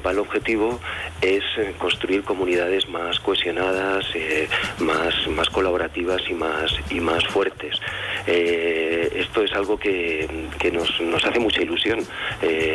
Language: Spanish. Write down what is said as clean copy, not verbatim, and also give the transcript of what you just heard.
principal objetivo es construir comunidades más cohesionadas, más colaborativas y más fuertes. Esto es algo que nos hace mucha ilusión.